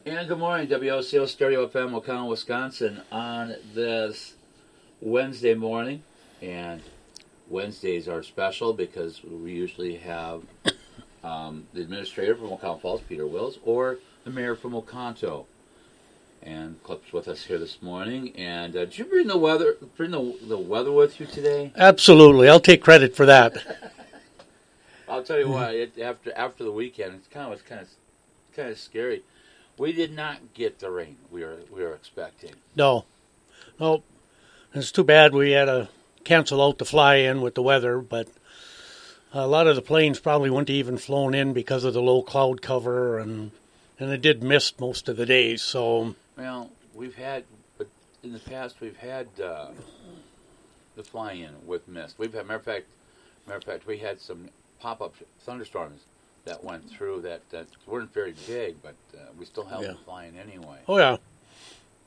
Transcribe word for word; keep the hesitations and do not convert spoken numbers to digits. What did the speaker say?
And good morning, W O C O Stereo F M, O'Connell, Wisconsin, on this Wednesday morning. And Wednesdays are special because we usually have um, the administrator from O'Connell Falls, Peter Wills, or the mayor from Oconto. And Clip's with us here this morning. And uh, did you bring the weather? Bring the the weather with you today? Absolutely, I'll take credit for that. I'll tell you what. It, after after the weekend, it's kind of it's kind of kind of scary. We did not get the rain we were we were expecting. No, no, it's too bad we had to cancel out the fly-in with the weather, but a lot of the planes probably wouldn't have even flown in because of the low cloud cover, and and it did mist most of the days. So well, we've had, but in the past we've had uh, the fly-in with mist. We've had, matter of fact, matter of fact, we had some pop-up thunderstorms that went through that, that weren't very big, but uh, we still held yeah. the flying anyway. Oh yeah,